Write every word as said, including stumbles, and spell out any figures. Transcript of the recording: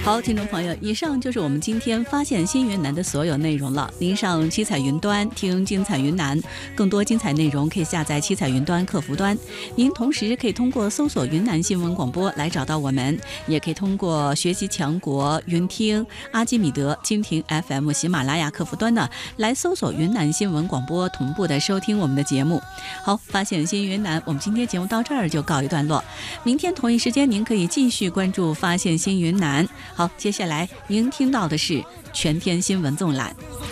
好，听众朋友，以上就是我们今天发现新云南的所有内容了。您上七彩云端听精彩云南，更多精彩内容可以下载七彩云端客服端。您同时可以通过搜索云南新闻广播来找到我们，也可以通过学习强国、云听、阿基米德、蜻蜓 F M、喜马拉雅客服端呢来搜索云南新闻广播，同步的收听我们的节目。好，发现新云南，我们今天节目到这儿就告一段落。明天同一时间，您可以继续关注发现新云南。好，接下来您听到的是全天新闻纵览。